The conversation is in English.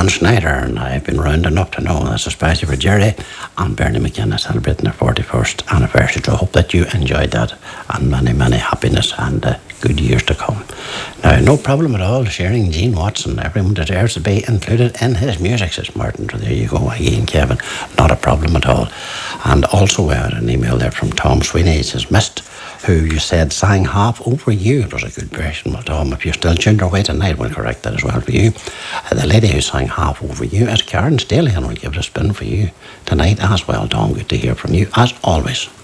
John Schneider, and I've been rounding up to know this, especially for Jerry and Bernie McKenna celebrating their 41st anniversary. So I hope that you enjoyed that, and many, many happiness and good years to come. Now, no problem at all sharing Gene Watson. Everyone deserves to be included in his music, says Martin. So there you go again, Kevin. Not a problem at all. And also we had an email there from Tom Sweeney. He says, Mist, who you said sang Half Over You. It was a good version. Well, Tom, if you're still tuned your way tonight, we'll correct that as well for you. The lady who sang Half Over You is Karen Staley, and we'll give it a spin for you tonight as well. Tom, good to hear from you, as always.